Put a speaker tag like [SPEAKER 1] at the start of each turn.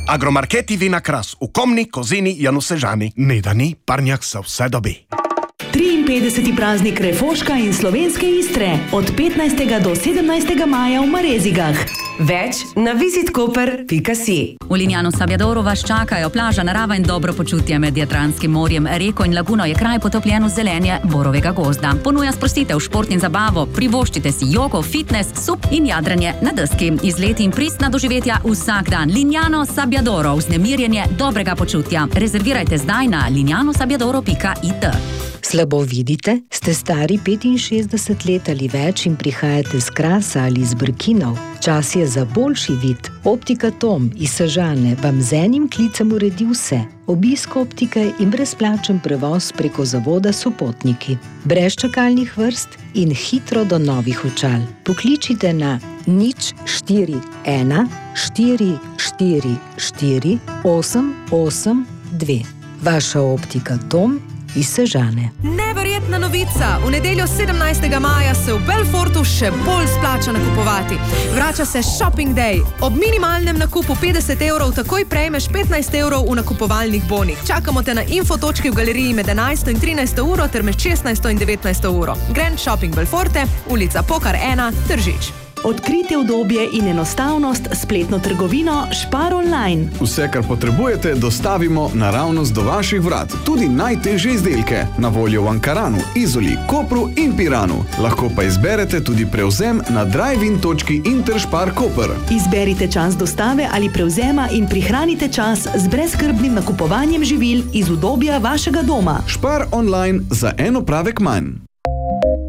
[SPEAKER 1] Agromarketi Vina Kras v Komni, Kozini, Janusežani. Nedani, Parnjak se vse dobi.
[SPEAKER 2] 53. praznik Refoška in slovenske Istre od 15. do 17. maja v Marezigah.
[SPEAKER 3] Več na visitkoper.si.
[SPEAKER 4] V Lignano Sabbiadoru vas čakajo plaža, narava in dobro počutje med Jadranskim morjem. Reko in laguno je kraj potopljen v zelenje borovega gozda. Ponuja sprostitev, šport in zabavo, privoščite si jogo, fitness, sup in jadranje na deski. Izleti in pristna doživetja vsak dan. Lignano Sabbiadoro, vznemirjenje dobrega počutja. Rezervirajte zdaj na lignanosabiadoro.it.
[SPEAKER 5] Slabo vidite? Ste stari 65 let ali več in prihajate z Krasa ali z Brkinov? Čas je za boljši vid. Optika Tom iz Sežane vam z enim klicem uredi vse. Obisk optike in brezplačen prevoz preko zavoda Sopotniki. Brez čakalnih vrst in hitro do novih očal. Pokličite na 041 444 882. Vaša optika Tom iz Sežane.
[SPEAKER 3] Neverjetna novica! V nedeljo 17. maja se v Belfortu še bolj splača nakupovati. Vrača se Shopping Day. Ob minimalnem nakupu 50 € takoj prejmeš 15 € v nakupovalnih bonih. Čakamo te na infotočki v galeriji med 11 in 13 uro ter med 16 in 19 uro. Grand Shopping Belforte, ulica Pokar 1, Tržič.
[SPEAKER 2] Odkrite udobje in enostavnost spletno trgovino Spar Online.
[SPEAKER 6] Vse, kar potrebujete, dostavimo naravnost do vaših vrat. Tudi najtežje izdelke. Na voljo v Ankaranu, Izoli, Kopru in Piranu. Lahko pa izberete tudi prevzem na drive-in točki Interspar Koper.
[SPEAKER 2] Izberite čas dostave ali prevzema in prihranite čas z brezskrbnim nakupovanjem živil iz udobja vašega doma.
[SPEAKER 6] Spar Online za en opravek manj.